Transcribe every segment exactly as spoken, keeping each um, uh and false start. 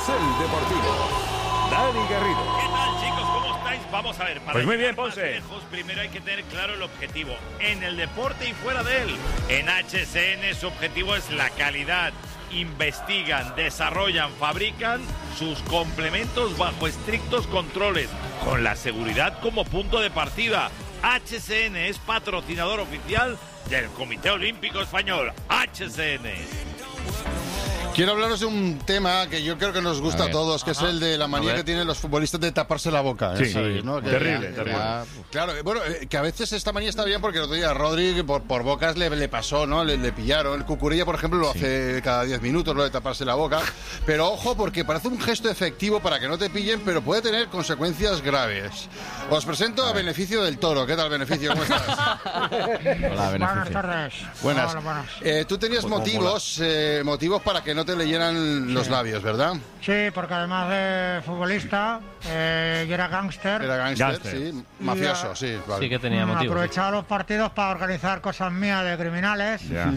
Carrusel Deportivo. Dani Garrido. ¿Qué tal, chicos? ¿Cómo estáis? Vamos a ver. Para pues muy bien, llegar más Ponce. lejos, primero hay que tener claro el objetivo. En el deporte y fuera de él. En H S N su objetivo es la calidad. Investigan, desarrollan, fabrican sus complementos bajo estrictos controles, con la seguridad como punto de partida. H S N es patrocinador oficial del Comité Olímpico Español. H S N. Quiero hablaros de un tema que yo creo que nos gusta a, a todos, que Ajá. es el de la manía que tienen los futbolistas de taparse la boca. Sí, ¿sabéis, ¿no? Que terrible, ya, terrible. Ya, claro, bueno, que a veces esta manía está bien porque el otro día a Rodri por, por bocas le, le pasó, ¿no? Le, le pillaron. El Cucurella, por ejemplo, lo sí. hace cada diez minutos, lo de taparse la boca. Pero ojo, porque parece un gesto efectivo para que no te pillen, pero puede tener consecuencias graves. Os presento a, a Beneficio del Toro. ¿Qué tal, Beneficio? ¿Cómo estás? Hola, Beneficio. Buenas tardes. Buenas. Hola, buenas. Eh, tú tenías motivos, eh, motivos para que no te leyeran los sí. labios, ¿verdad? Sí, porque además de futbolista, eh, yo era gángster. Era gángster, sí. Mafioso, y, sí. Vale. Sí que tenía motivos. Aprovechaba sí. los partidos para organizar cosas mías de criminales. Yeah.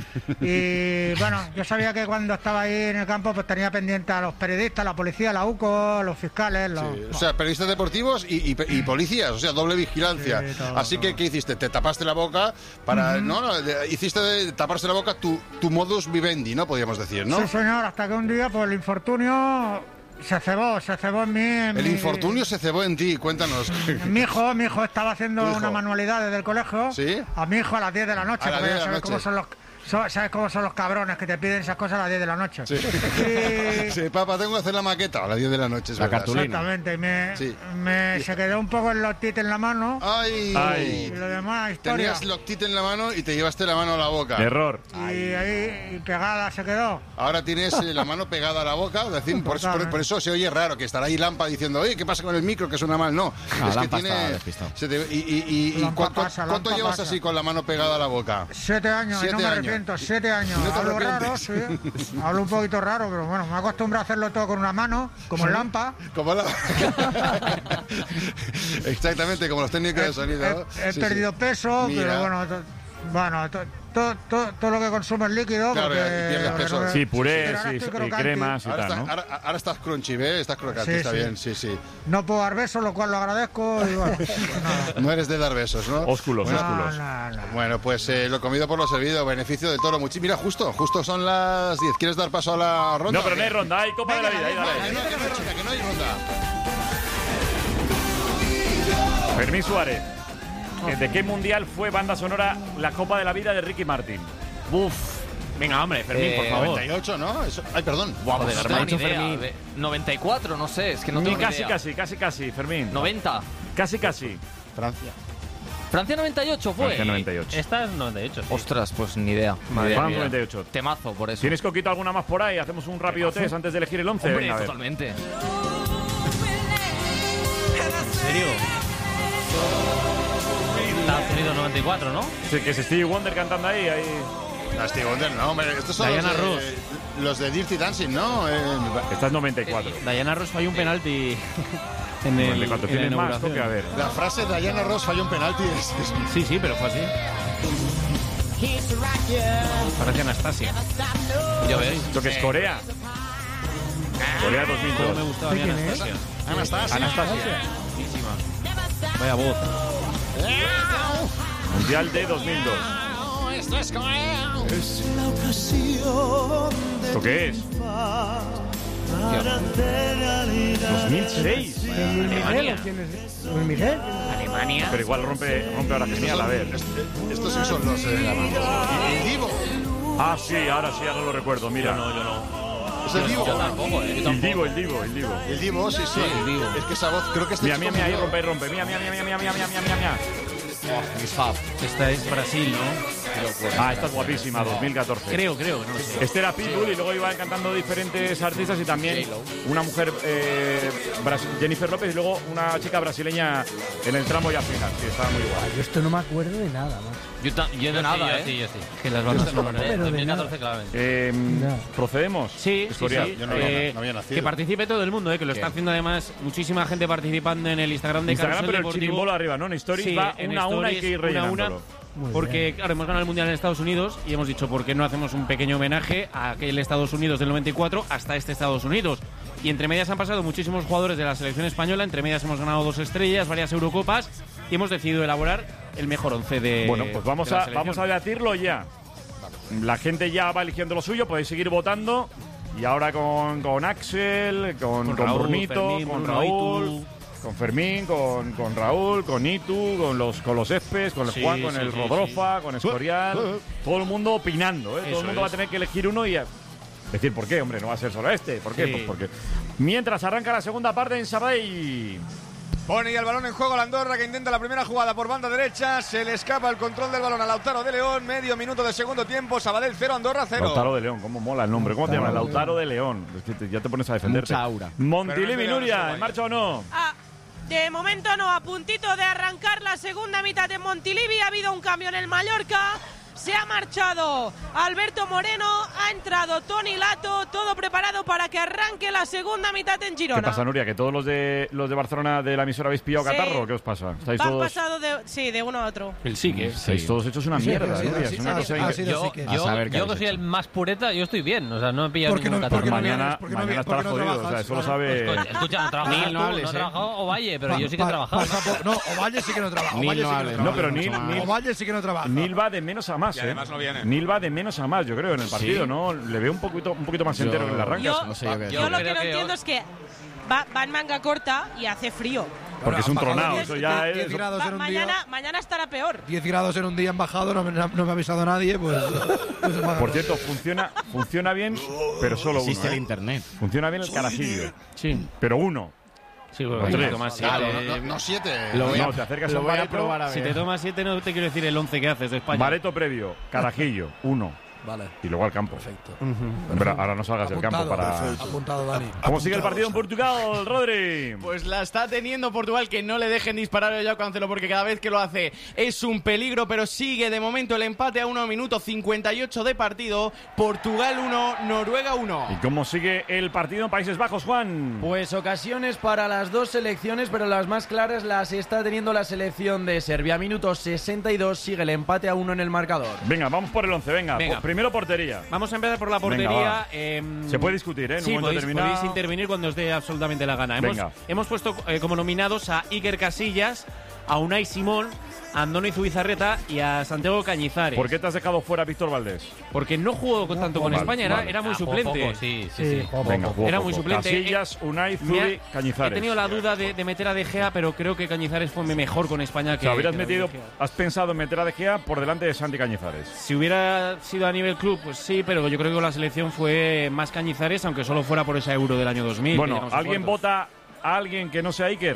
Y bueno, yo sabía que cuando estaba ahí en el campo, pues tenía pendiente a los periodistas, la policía, la U C O, los fiscales. Los... Sí. O sea, periodistas deportivos y, y, y policías, o sea, doble vigilancia. Sí, todo, Así todo. que, ¿qué hiciste? Te tapaste la boca para. Mm-hmm. No, no, hiciste de taparse la boca tu, tu modus vivendi, ¿no? Podríamos decir, ¿no? Sí, señor, hasta que un día, pues el infortunio se cebó, se cebó en mí. En el mi... infortunio se cebó en ti, cuéntanos. Mi hijo, mi hijo estaba haciendo hijo? una manualidad desde el colegio. ¿Sí? A mi hijo a las diez de la noche, a porque ya sabes cómo son los... ¿Sabes cómo son los cabrones que te piden esas cosas a las diez de la noche? Sí. Y... sí, papá, tengo que hacer la maqueta a las diez de la noche. Es la verdad. cartulina. Exactamente, y me, sí. me se quedó un poco el loctite en la mano. ¡Ay! Y lo demás, historia. Tenías loctite en la mano y te llevaste la mano a la boca. Error. Y Ay. ahí y pegada se quedó. Ahora tienes eh, la mano pegada a la boca, decir, por, eso, por, por eso se oye raro, que estará ahí Lampa diciendo, oye, ¿qué pasa con el micro? Que suena mal. No, no es que tiene... Se te, y y, y, y ¿cuánto, pasa, ¿cuánto llevas pasa. así con la mano pegada a la boca? Siete años, siete y no me años. arrepiento, siete años. ¿No te Hablo raro, sí. Hablo un poquito raro, pero bueno, me acostumbro a hacerlo todo con una mano, como el Lampa. Como la... Exactamente, como los técnicos de sonido. He, he, he sí, perdido sí. peso, Mira. pero bueno, to, bueno, to, todo, todo, todo lo que consume es líquido. Claro, porque, pierdes peso. No, sí, purés sí, y, y cremas y ahora tal, está, ¿no? ahora, ahora estás crunchy, ¿ves? Estás crocante, sí, está sí. bien, sí, sí. No puedo dar besos, lo cual lo agradezco. Y bueno, no eres de dar besos, ¿no? Ósculos, bueno, ósculos. No, no, no. Bueno, pues eh, lo comido por lo servido, Beneficio del Toro. Muchi Mira, justo, justo son las diez. ¿Quieres dar paso a la ronda? No, pero no hay ronda, hay Copa Venga, de la Vida. Ahí, dale. Que no, que no, chica, que no hay ronda. Fermín Suárez. ¿De qué mundial fue banda sonora la Copa de la Vida de Ricky Martin? Uf. Venga, hombre, Fermín, eh, por favor. noventa y ocho, ¿no? Eso... Ay, perdón. Guau, pues no tengo ni idea. Fermín. De noventa y cuatro, no sé, es que no tengo casi, ni idea. Casi, casi, casi, Fermín. noventa. Casi, casi. Francia. ¿Francia noventa y ocho fue? Francia noventa y ocho. Esta es noventa y ocho, sí. Ostras, pues ni idea. Madre Francia noventa y ocho. Temazo, por eso. ¿Tienes, Coquito, alguna más por ahí? Hacemos un rápido test antes de elegir el once. Hombre, Venga, totalmente. ¿En serio? Estados Unidos noventa y cuatro, ¿no? Sí, que es Stevie Wonder cantando ahí. ahí. No, Stevie Wonder, no, hombre. Estos son Diana los de, Ross. los de Dirty Dancing, ¿no? Eh, Esta es noventa y cuatro. Eh, Diana Ross falló un penalti en el, noventa y cuatro. ¿Tienes más, Coque? A ver. La frase de Diana Ross falló un penalti es, es... Sí, sí, pero fue así. Parece Anastasia. ¿Ya veis? Esto que es Corea. Corea dos mil dos. Me gustaba bien Anastasia. Anastasia. Anastasia. Vaya voz. Mundial de dos mil dos. Esto es Corea. ¿Esto qué es? dos mil seis. Alemania. Miguel. Alemania. Pero igual rompe, rompe ahora genial, a ver. Estos sí son los... Eh, el Divo. Ah, sí, ahora sí, ahora lo recuerdo, mira. Yo no, yo no. Es el Divo. Yo tampoco, eh. Yo El Divo, el Divo, el Divo. El Divo, sí, sí. El Divo. Es que esa voz, creo que este Mira, chico mira, mira, ahí murió. rompe, rompe. Mira, mira, mira, mira, mira, mira, mira, mira. Esta es Brasil, ¿no? Ah, esta es guapísima, dos mil catorce. Creo, creo, no sé. Este era Pitbull y luego iban cantando diferentes artistas y también una mujer, eh, Jennifer López, y luego una chica brasileña en el tramo ya final. Sí, estaba muy guay. Yo esto no me acuerdo de nada, macho. Yo, ta- yo de nada, ¿eh? Sí, yo sí. Que las bandas Pero sonoras de de dos mil catorce, nada. claramente. Eh, No. ¿Procedemos? Sí, sí, Historia. sí. Yo no había- Eh, no había nacido. que participe todo el mundo, eh, que lo está haciendo además muchísima gente participando en el Instagram de Instagram, Carrusel pero el Deportivo. chirimbolo arriba, ¿no? En Stories Sí, va en una a una, hay stories, que ir una a rellenándolo. una. Muy Porque, bien. claro, hemos ganado el Mundial en Estados Unidos y hemos dicho, ¿por qué no hacemos un pequeño homenaje a aquel Estados Unidos del noventa y cuatro hasta este Estados Unidos? y entre medias han pasado muchísimos jugadores de la selección española, entre medias hemos ganado dos estrellas, varias Eurocopas y hemos decidido elaborar el mejor once de Bueno, pues vamos, de la a, vamos a debatirlo ya. La gente ya va eligiendo lo suyo, podéis seguir votando. Y ahora con, con Axel, con, Con con Raúl, Brunito, Fermín, con Bruno, Raúl, Itu. con Fermín, con, con Raúl, con Itu, con los con los Espes, con el Sí, Juan, con sí, el sí, Rodrofa, con Escorial. Todo el mundo opinando, ¿eh? Todo Eso el mundo va a es. tener que elegir uno y a- decir por qué, hombre, no va a ser solo este. ¿Por qué? Sí. Pues porque mientras arranca la segunda parte en Sabadell. Pone ya el balón en juego la Andorra, que intenta la primera jugada por banda derecha. Se le escapa el control del balón a Lautaro de León. Medio minuto de segundo tiempo. Sabadell cero, Andorra cero. Lautaro de León, cómo mola el nombre. ¿Cómo te llamas? Lautaro de León. Es que te- ya te pones a defenderte. Mucha aura. Montilivi, Pero no es Nuria, Nuria, ¿en marcha o no? Ah, de momento no, a puntito de arrancar la segunda mitad de Montilivi. Ha habido un cambio en el Mallorca. Se ha marchado Alberto Moreno, ha entrado Toni Lato, todo preparado para que arranque la segunda mitad en Girona. ¿Qué pasa, Nuria? ¿Que todos los de los de Barcelona de la emisora habéis pillado Sí. catarro? ¿Qué os pasa? ¿Estáis Han todos, pasado de, sí, de uno a otro. El sí que estáis todos hechos una mierda, sí, Nuria? sí, Es una sí, cosa sí, incre- sí, Yo, sí, que- yo, A saber qué Yo habéis que soy hecho. el más pureta, yo estoy bien. O sea, no he pillado ¿Por qué ningún no- catarro. por qué no Mañana, vienes? ¿Por qué no mañana vienes? ¿Por qué estarás no jodido. O sea, trabajas? eso lo Claro. sabe... Pues, coño, escucha, no trabajas Nil, tú, no no, hables, he eh. trabajado Ovalle, pero Pa- yo sí que he pa- trabajado. pasa por- no, Ovalle sí que no trabaja. Nil Ovalle no sí que hable, no No, trabaja. pero mucho Nil, más. Nil, Ovalle sí que no trabaja. Nil va de menos a más, Y ¿eh? además no viene. Nil va de menos a más, yo creo, en el partido, ¿no? Le veo un poquito, un poquito más Yo- entero que en el arranque. Yo, No sé yo qué yo decir. lo creo que no que entiendo hoy- es que va, va en manga corta y hace frío. Porque es un Ha bajado tronado, diez- eso ya diez es... grados Va- en un mañana, día. mañana estará peor. diez grados en un día han bajado, no me, no me ha avisado nadie, pues... pues es más- Por cierto, funciona, funciona bien, pero solo uno, Existe el ¿eh? internet. Funciona bien el carajillo, Sí, pero uno. sí, O bueno, tres. si te tomas siete, Claro, no, no- no siete. Lo voy a, No, te acercas a lo un voy a bareto, probar a si ver. te tomas siete no te quiero decir el once que haces de España. Bareto previo, carajillo, uno. Vale, Y luego al campo. perfecto. Pero ahora no salgas del campo Apuntado, para... perfecto. Apuntado, Dani. ¿Cómo sigue el Apuntado. partido en Portugal, Rodri? Pues la está teniendo Portugal, que no le dejen disparar a Joao Cancelo porque cada vez que lo hace es un peligro, pero sigue de momento el empate a uno minuto cincuenta y ocho de partido. Portugal uno, Noruega uno. ¿Y cómo sigue el partido en Países Bajos, Juan? Pues ocasiones para las dos selecciones, pero las más claras las está teniendo la selección de Serbia. Minuto sesenta y dos, sigue el empate a uno en el marcador. Venga, vamos por el once, venga. Venga. Por- primero portería. Vamos a empezar por la Venga, portería. va. em, Se puede discutir, ¿eh? En Sí, un momento podéis, determinado. podéis intervenir cuando os dé absolutamente la gana. Hemos, Venga. hemos puesto eh, como nominados a Iker Casillas, a Unai Simón, a Andoni Zubizarreta y a Santiago Cañizares. ¿Por qué te has dejado fuera a Víctor Valdés? Porque no jugó con- tanto con vale, España, era, vale. era muy Ah, poco, suplente. poco, sí, sí, Sí, sí. poco, Venga, poco. jugó Era poco. muy suplente. Casillas, Unai, Me ha- Zubi, Cañizares. He tenido la duda de, de meter a De Gea, pero creo que Cañizares fue mejor con España O que. sea, hubieras que David metido, De Gea. has pensado en meter a De Gea por delante de Santi Cañizares. Si hubiera sido a nivel club, pues sí, pero yo creo que con la selección fue más Cañizares, aunque solo fuera por ese Euro del año dos mil. que Bueno, llegamos a ¿alguien cuartos. vota a alguien que no sea Iker?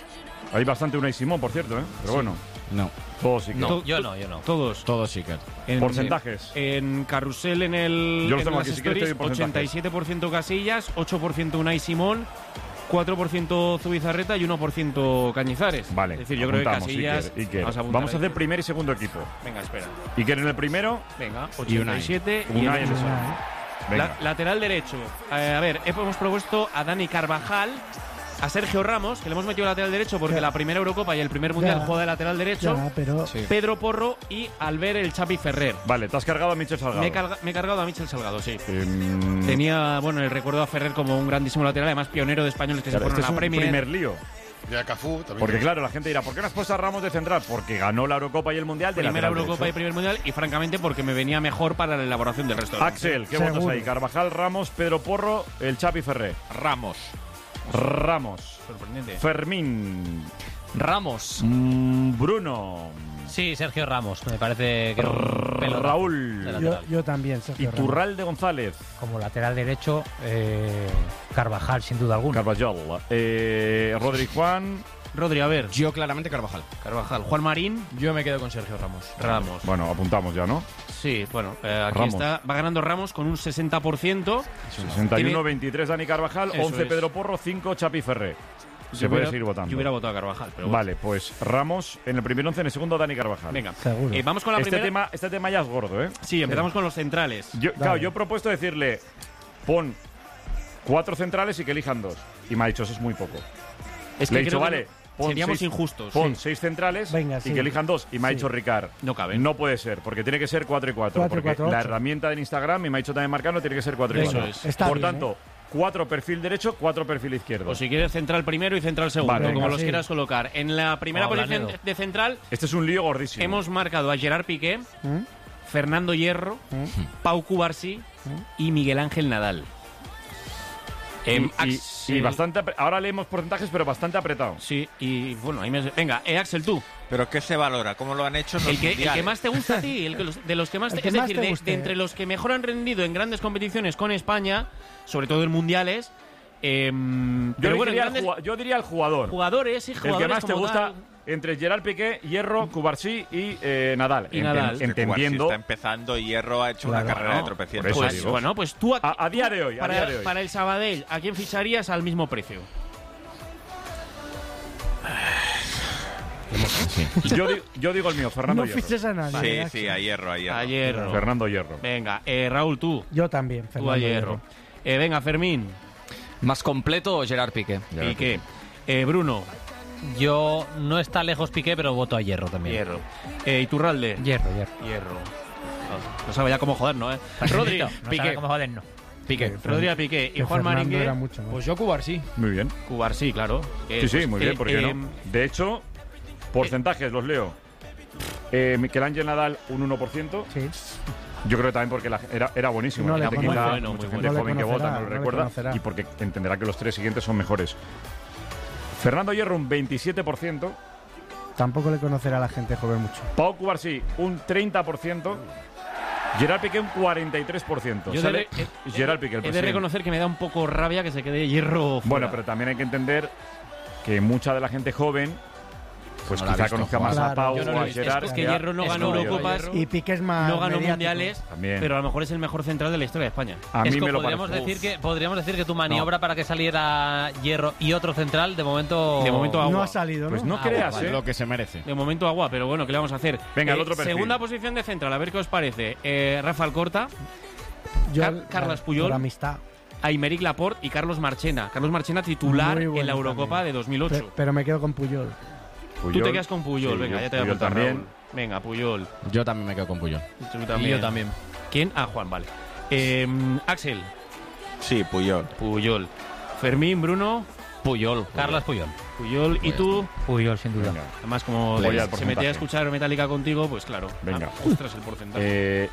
Hay bastante Unai Simón, por cierto, ¿eh? Pero bueno, No, todos Iker. No, To- yo no, yo no. Todos. todo sí que. En- Porcentajes. En Carrusel, en el. Yo los en tengo las aquí, si quieres te stories, doy porcentajes. ochenta y siete por ciento Casillas, ocho por ciento Unai Simón, cuatro por ciento Zubizarreta y uno por ciento Cañizares. Vale, Es decir, yo creo que apuntamos, Casillas. Iker, Iker. Vamos a, apuntar Vamos a ahí. hacer primer y segundo equipo. Venga, espera. Iker en el primero, Venga, Y ochenta y siete y, Unai el- en el segundo. Venga. La- lateral derecho. Eh, a ver, hemos propuesto a Dani Carvajal, a Sergio Ramos, que le hemos metido lateral derecho porque Ya. la primera Eurocopa y el primer Mundial Ya. juega de lateral derecho. Ya, pero... Pedro Porro y Albert el Chapi Ferrer. Vale, te has cargado a Michel Salgado. Me he, carga- me he cargado a Michel Salgado, sí. Em, Tenía, bueno, el recuerdo a Ferrer como un grandísimo lateral, además pionero de españoles que claro, se fueron este es a un la Premier. primer lío. Y a Cafú también. Porque claro, la gente dirá, ¿por qué no has puesto a Ramos de central? Porque ganó la Eurocopa y el Mundial de Primera lateral Eurocopa y derecho. primer Mundial y francamente porque me venía mejor para la elaboración del resto. del Axel, ¿qué Seguro. votas ahí? Carvajal, Ramos, Pedro Porro, el Chapi Ferrer. Ramos. Ramos. once. Sorprendente. Fermín. Ramos. Mm, Bruno. Sí, Sergio Ramos. Me parece que era un pelotazo Raúl. de Yo, lateral. yo también, Sergio Ramos. Iturralde González. Como lateral derecho, eh, Carvajal, sin duda alguna. Carvajal. Eh, Rodri Juan. Rodri, a ver. Yo claramente Carvajal. Carvajal. Juan Marín. Yo me quedo con Sergio Ramos. Ramos. Bueno, apuntamos ya, ¿no? Sí, bueno, eh, aquí Ramos. está. Va ganando Ramos con un sesenta por ciento. sesenta y uno Tiene- veintitrés Dani Carvajal, Eso once es. Pedro Porro, cinco Chapi Ferrer. Se Yo puede hubiera- seguir votando. Yo hubiera votado a Carvajal, pero bueno. Vale, pues Ramos en el primer once, en el segundo Dani Carvajal. Venga. Seguro. Eh, vamos con la este primera. tema, este tema ya es gordo, ¿eh? Sí, empezamos con los centrales. Yo, claro, yo he propuesto decirle, pon cuatro centrales y que elijan dos. Y me ha dicho, eso es muy poco. Es Le he que dicho, creo que vale, no- pon seríamos seis- injustos. Pon sí. seis centrales Venga, y sí. que elijan dos. Y me ha Sí. dicho Ricard, No caben. no puede ser, porque tiene que ser cuatro y cuatro. Cuatro y Porque cuatro, la ocho. herramienta del Instagram, y me ha dicho también Marcano, tiene que ser cuatro y Venga, cuatro. es. está Por bien, tanto, cuatro perfil derecho, cuatro perfil izquierdo. O si quieres central primero y central segundo, Vale, como venga, los sí. quieras colocar. En la primera Oh, posición Blanedo. de central Este es un lío gordísimo. hemos marcado a Gerard Piqué, Fernando Hierro, Pau Cubarsí y Miguel Ángel Nadal. Y, Em, y- Axel- y bastante apre- ahora leemos porcentajes, pero bastante apretado. Sí, y bueno, ahí me... Venga, eh, Axel, tú. ¿Pero qué se valora? ¿Cómo lo han hecho en los El que, el mundiales? que más te gusta a ti, el que los- de los que más El te, que es más decir, te de, guste. de entre los que mejor han rendido en grandes competiciones con España, sobre todo en mundiales. em, Yo, pero bueno, en diría el grandes jugua- yo diría el jugador. jugadores y El jugadores que más te como gusta tal. entre Gerard Piqué, Hierro, Cubarsí y eh, Nadal. Y En- Nadal. en- Que Cubarsí entendiendo. está empezando y Hierro ha hecho una Claro, carrera no, de tropecientos. por eso Pues, digo. bueno, pues tú aquí- A, a día de hoy, a para, día de hoy. para el Sabadell, ¿a quién ficharías al mismo precio? Yo, di- yo digo el mío, Fernando No Hierro. fiches a nadie. Sí, Axel. sí, a Hierro, a Hierro. A Hierro. Fernando Hierro. Venga, eh, Raúl, tú. Yo también, Tú Fernando a Hierro. Eh, venga, Fermín. Más completo, Gerard Piqué. Piqué. Eh, Bruno. Yo no está lejos Piqué, pero voto a Hierro también. Hierro. Eh, Iturralde. Hierro, Hierro. Hierro. No, no sabe ya cómo jodernos, ¿eh? Rodri. No Piqué. sabe cómo jodernos. Piqué. Rodri a Piqué. Y Que Juan Fernando Maringue. era mucho más. Pues yo Cubarsí. Muy bien. Cubarsí, claro. Eh, Sí, sí, pues, muy eh, bien, ¿por qué eh, no? De hecho, porcentajes los leo. Eh, Miguel Ángel Nadal, un uno por ciento. Sí. Yo creo que también porque la- era, era buenísimo. No la le gente conoce. quizá, Muy bueno, mucha muy gente bueno. joven No que le vota conocerá, no lo no le recuerda. conocerá. Y porque entenderá que los tres siguientes son mejores. Fernando Hierro, un veintisiete por ciento. Tampoco le conocerá a la gente joven mucho. Pau Cubarsí, un treinta por ciento. Gerard Piqué, un cuarenta y tres por ciento. Yo Sale de- eh, Gerard Piqué, el He de presidente. reconocer que me da un poco rabia que se quede Hierro fuera. Bueno, pero también hay que entender que mucha de la gente joven pues No la ha quizá visto conozca jugar. más a Claro, Pau yo no o lo he a visto. Es Gerard. que a- Hierro no es ganó como yo. Eurocopas. Y Piqué es más No ganó mediático. mundiales, También. pero a lo mejor es el mejor central de la historia de España. A mí Es que me lo podríamos parece. decir que podríamos decir que tu maniobra para que saliera Hierro y otro central de momento De momento agua. No ha salido, ¿no? Pues no Ah, creas, vale. ¿eh? Lo que se merece. De momento agua, pero bueno, ¿qué le vamos a hacer? Venga, el Eh, otro perfil. Segunda posición de central, a ver qué os parece. Eh, Rafa Alcorta, Yo, Car- Carles Puyol. Por amistad. Aymeric Laporte y Carlos Marchena. Carlos Marchena titular Muy en bueno la Eurocopa también. de dos mil ocho. Pe- Pero me quedo con Puyol. Tú Puyol. te quedas con Puyol, Sí, venga, yo- ya te voy a Puyol apuntar, también. Raúl. Venga, Puyol. Yo también me quedo con Puyol. Tú también. Y yo también. ¿Quién? Ah, Juan, vale. Eh, Axel. Sí, Puyol. Puyol. Fermín, Bruno. Puyol. Carlos Puyol. Puyol. ¿Y tú? Puyol, sin duda. Venga. Además, como Voy al se metía porcentaje. a escuchar Metallica contigo, pues claro. Venga. Ah, ostras, el porcentaje. Eh,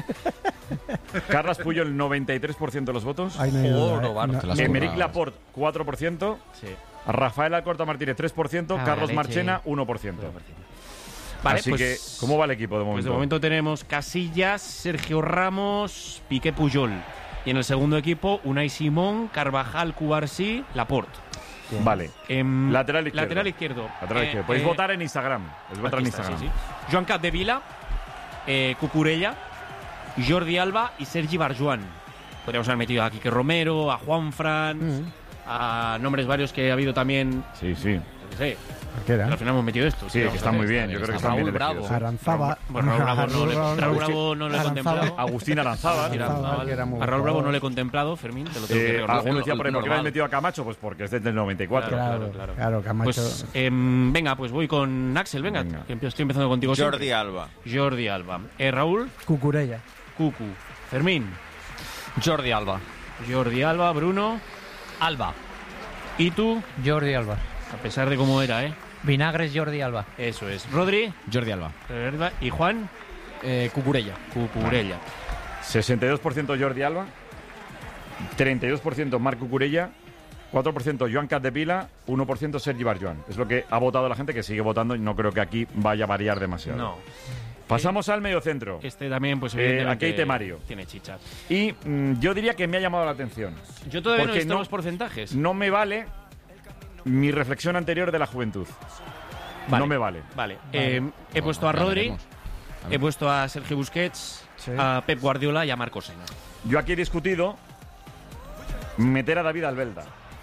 Carles Puyol, noventa y tres por ciento de los votos. Ahí no hay duda, Oro, ¿eh? Bart, No- te las Emeric curras. Laporte, cuatro por ciento. Sí. Rafael Alcorta Martínez, tres por ciento. Ah, Carlos la leche. Marchena, uno por ciento. Vale, Así pues, que, ¿cómo va el equipo de momento? Pues de momento tenemos Casillas, Sergio Ramos, Piqué, Puyol. Y en el segundo equipo, Unai Simón, Carvajal, Cubarsí, Laporte. Vale. Em, Lateral izquierdo. Lateral izquierdo. Lateral Eh, izquierdo. Podéis eh, votar en Instagram. Podéis votar en aquí está, Instagram. sí, sí. Joan Capdevila, eh, Cucurella, Jordi Alba y Sergi Barjuan. Podríamos haber metido a Quique Romero, a Juan Fran, Mm. a nombres varios que ha habido también. Sí, sí. Yo qué sé. ¿Qué era? Pero al final hemos metido esto. Sí, que está muy bien. Yo creo que están bien elegidos. Aranzaba. Bueno, Raúl Bravo no le- Raúl Raúl Bravo no le he Aranzaba. contemplado. Agustín Aranzábal. Agustín Aranzábal. que era muy A Raúl buen Bravo no jugador. le he contemplado, Fermín, te lo tengo que Eh, reconocer. alguno decía por ahí, ¿por qué le normal. has metido a Camacho? Pues porque es desde el noventa y cuatro. Claro, claro. claro, Camacho. Pues em, venga, pues voy con Axel, venga, Venga. que empiezo- estoy empezando contigo Jordi siempre. Alba. Jordi Alba. Eh, Raúl, Cucurella. Cucu. Fermín, Jordi Alba. Jordi Alba, Bruno. Alba. ¿Y tú? Jordi Alba. A pesar de cómo era, ¿eh? Vinagres Jordi Alba. Eso es. Rodri. Jordi Alba. ¿Y Juan? Eh, Cucurella. Cucurella. sesenta y dos por ciento Jordi Alba. treinta y dos por ciento Marc Cucurella. cuatro por ciento Joan Capdevila. uno por ciento Sergi Barjuan. Es lo que ha votado la gente, que sigue votando, y no creo que aquí vaya a variar demasiado. No. Pasamos al mediocentro. Este también, pues Eh, evidentemente, aquí hay temario. tiene chicha. Y mm, yo diría que me ha llamado la atención. Yo todavía no he Porque visto los porcentajes. No me vale mi reflexión anterior de la juventud. Vale. No me vale. Vale. Eh, he puesto a ya Rodri, veremos. he puesto a Sergio Busquets, a Pep Guardiola y a Marcos Sena. Yo aquí he discutido meter a David Albelda.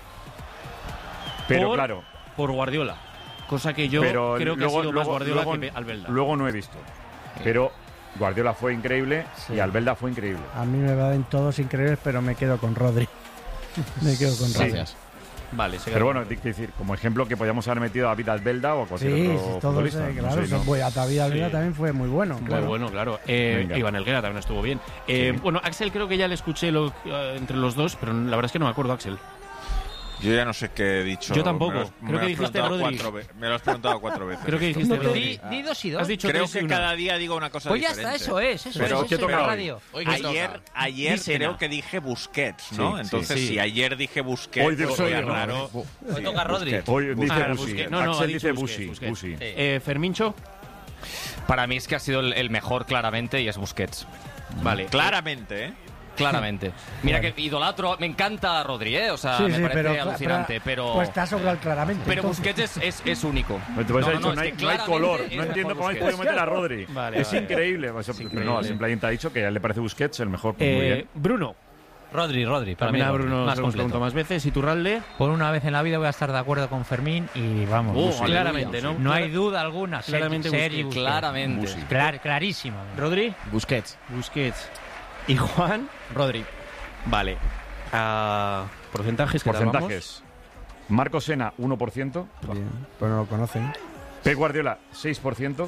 Pero Por- claro. Por Guardiola. Cosa que yo pero creo que luego, ha sido más luego- Guardiola luego- que Albelda. Luego no he visto. Pero Guardiola fue increíble Sí. y Albelda fue increíble. A mí me van todos increíbles, pero me quedo con Rodri. me quedo con Sí. Rodri. Gracias. Vale, se Pero queda- bueno, hay que decir, como ejemplo que podíamos haber metido a Vidal Belda o a cualquier Sí, otro sí, todos, futbolista. eh, No claro, sé, ¿no? pues, a David Alvera Sí. también fue muy bueno. Muy claro. bueno, claro. Eh, Venga. Iván Helguera también estuvo bien. Eh, Sí. Bueno, Axel creo que ya le escuché lo- eh, entre los dos, pero la verdad es que no me acuerdo, Axel. Yo ya no sé qué he dicho. Yo tampoco. Me lo has- Creo me lo que has dijiste preguntado Rodri. cuatro ve- Me lo has preguntado cuatro veces. Creo que esto. dijiste Di, Rodri. di dos y dos. Has dicho Creo tres y que una. cada día digo una cosa Pues ya diferente. está, eso es, eso Pero es, ¿qué eso es toca la hoy? radio. Hoy que Ayer, toca. ayer Dísena. creo que dije Busquets, ¿no? Sí, Entonces, sí. si ayer dije Busquets, Hoy digo sería yo, ¿no? raro. Hoy toca Rodri. Busquets. Hoy dice Ah, Busi. Busquets. No, no, ha Axel dicho dice Busquets, Busi. Busquets. Busi. Sí. Eh, Fermincho, Para mí es que ha sido el, el mejor claramente y es Busquets. vale. Claramente, ¿eh? Claramente. Mira que idolatro, me encanta Rodri, ¿eh? O sea, Sí, me sí, parece pero, alucinante, pero... Pues está sobre el claramente. Pero entonces. Busquets es, es, es único. Me te vas a No, no, dicho, no, no, es hay, que no hay claramente color. es No entiendo mejor cómo habéis Busquets. podido meter a Rodri. Vale, es vale. increíble. Pues, pero no, simplemente te ha dicho que a él le parece Busquets el mejor. Pues muy Eh, bien. Bruno. Rodri, Rodri. Para También mí, a Rodri, Bruno más se lo hemos completo. preguntado más veces. ¿Y Turralde? Por una vez en la vida voy a estar de acuerdo con Fermín y vamos. Oh, Busi. claramente, ¿no? No hay duda alguna. Claramente Sergi Busquets. Busquets. Claramente. Busi. Clar- clarísima. ¿Rodri? Busquets. Busquets. ¿Y Juan? Rodri. Vale. Ah, porcentajes que Porcentajes. Marco Sena, uno por ciento. Bien, pues no lo conocen. Pep Guardiola, seis por ciento.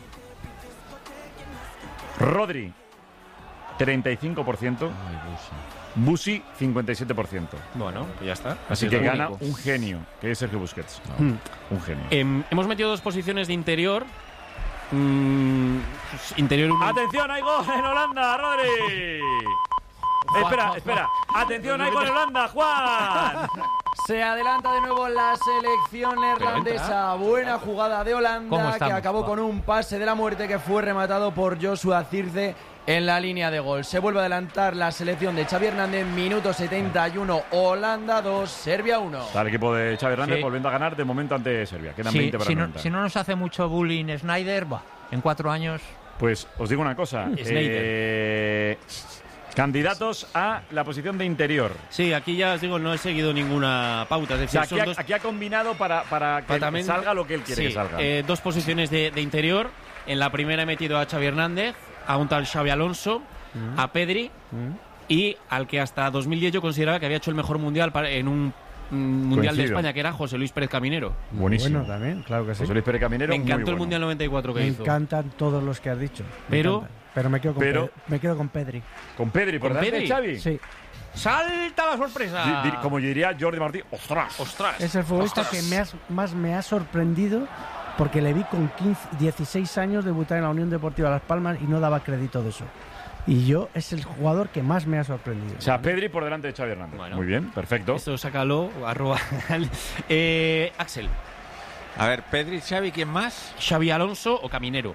Rodri, treinta y cinco por ciento. Busi, cincuenta y siete por ciento. Bueno, pues ya está. Así es que lo gana único. un genio, que es Sergio Busquets. Mm. Un genio. Em, hemos metido dos posiciones de interior. Mm, interior uno. ¡Atención, hay gol en Holanda, Rodri! Espera, espera. ¡Atención, hay gol en Holanda, Juan! Se adelanta de nuevo la selección neerlandesa. Buena jugada de ¿Cómo Holanda que estamos? acabó con un pase de la muerte que fue rematado por Joshua Zirze en la línea de gol. Se vuelve a adelantar la selección de Xavi Hernández. Minuto setenta y uno. Holanda dos, Serbia uno. Está el equipo de Xavi Hernández Sí. volviendo a ganar de momento ante Serbia. Quedan Si, veinte para si no, noventa. si no nos hace mucho bullying Snyder, va, en cuatro años. Pues os digo una cosa. Snyder. eh, candidatos a la posición de interior. Sí, aquí ya os digo, no he seguido ninguna pauta. Es O decir, sea, aquí son ha, dos, aquí ha combinado para, para que para también- salga lo que él quiere sí, que salga. eh, dos posiciones de, de interior. En la primera he metido a Xavi Hernández, a un tal Xavi Alonso, a Pedri y al que hasta dos mil diez yo consideraba que había hecho el mejor mundial para- en un mm, mundial de Coincido. España, que era José Luis Pérez Caminero. Buenísimo. Bueno, también, claro que sí. José Luis Pérez Caminero, Me muy encantó el bueno. mundial noventa y cuatro que Me hizo. encantan todos los que has dicho. Me Pero- encantan. Pero me quedo con, pero- Pe- me quedo con Pedri. Con Pedri, por ¿Con delante de Pedri? Xavi. Sí. ¡Salta la sorpresa! Di- di- Como diría Jordi Martí, ¡ostras! ¡Ostras! Es el futbolista ¡Ostras! que me has- más me ha sorprendido porque le vi con quince, dieciséis años debutar en la Unión Deportiva Las Palmas y no daba crédito de eso. Y yo es el jugador que más me ha sorprendido. O sea, Pedri por delante de Xavi Hernández. Bueno. Muy bien, perfecto. Esto sácalo, arroba. eh, Axel, A ver, Pedri, Xavi, ¿quién más? Xavi Alonso o Caminero.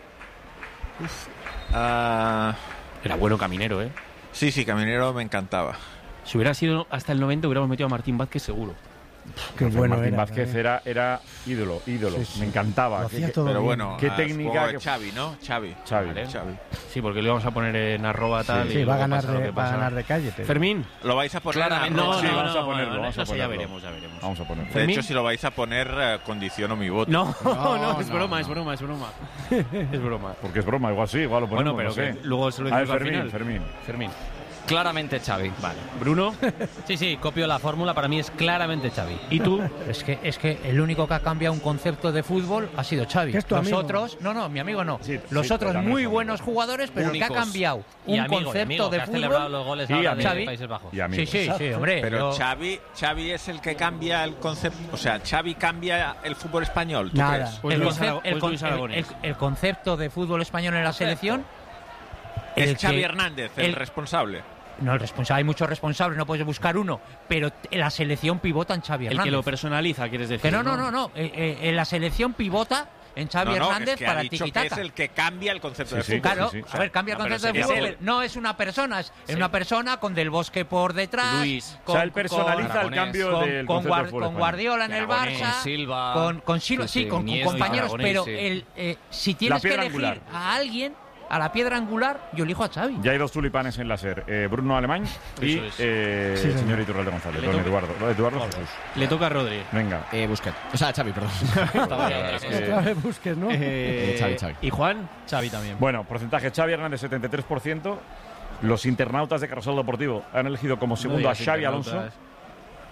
Ah, Era bueno Caminero, ¿eh? sí, sí, Caminero me encantaba. Si hubiera sido hasta el noventa, hubiéramos metido a Martín Vázquez seguro. Qué Pues bueno Martín era. Vázquez eh. era, era ídolo, ídolo. Sí, sí. Me encantaba. Lo Qué- hacía qué- todo Pero bien. bueno, Qué ah, técnica supongo que- Xavi, ¿no? Xavi. Xavi. Vale. Xavi. Sí, porque lo vamos a poner en arroba tal. Sí, y va a luego ganar pasa lo de, que va a pasa. ganar de calle. Pero... Fermín. ¿Lo vais a poner? Claramente. a- No, Sí, no, vamos a no, ponerlo, no, vamos a eso ya ponerlo. veremos, ya veremos. Vamos a ponerlo. De Fermín. hecho, si lo vais a poner, eh, condiciono mi voto. No, no, No, es no, broma, no. es broma, es broma. Es broma. Porque es broma, igual sí, igual lo ponemos. Bueno, pero no sé. que luego se lo A ver, decimos al Fermín, final. Fermín. Fermín. Claramente Xavi. Vale. Bruno. Sí, sí, copio la fórmula, para mí es claramente Xavi. ¿Y tú? Es que, es que el único que ha cambiado un concepto de fútbol ha sido Xavi. ¿Que es tu Los amigo? otros, no, no, mi amigo no. Sí, Los sí, otros también muy es amigo. buenos jugadores, pero el que ha Únicos. cambiado Y un amigo, y concepto amigo, de que ha celebrado fútbol. los goles Sí, ahora de amigo. Países Bajos. Y amigos. Sí, sí, sí, hombre. Pero yo- Xavi, Xavi es el que cambia el concepto. O sea, Xavi cambia el fútbol español. ¿Tú Nada. crees? Pues el, Luis concep- Ara- el pues con- Luis el- Aragonés. el- el concepto de fútbol español en la selección. Es el Xavi que- Hernández el, el- responsable. No, el responsable, hay muchos responsables, no puedes buscar uno, pero t- la selección pivota en Xavi El Hernández. que lo personaliza, quieres decir. Que no, no, no, no. eh, eh, en la selección pivota en Xavi No, no, Hernández es que para ha dicho que tiquitaca. es el que cambia el concepto Sí, de sí. fútbol. Claro, sí, sí. a ver, cambia el No, pero concepto de sería fútbol. él. No es una persona, es Sí. una persona con Del Bosque por detrás. Luis. O sea, él personaliza el Aragonés, cambio con, del con concepto Guar- de fútbol con español. Guardiola en el Aragonés, Barça, Silva. con, con Silva, Sí, sí, sí, con, con Iniesta, compañeros, Aragonés, pero sí. el, eh, si tienes que piedra elegir angular. a alguien, a la piedra angular, yo elijo a Xavi. Ya hay dos tulipanes en la SER. Eh, Bruno Alemán y Eso es. eh, Sí, el señor. señor Iturralde González. Le Don toca- Eduardo. Eduardo Jesús. Le toca a Rodri. Venga. Eh, Busquets. O sea, Xavi, perdón. Estaba ya otra cosa. Eh, Otra vez busques, ¿no? Eh, Xavi, Xavi. ¿Y Juan? Xavi también. Bueno, porcentaje Xavi Hernández setenta y tres por ciento. Los internautas de Carrusel Deportivo han elegido como segundo No a digas Xavi Alonso. internautas.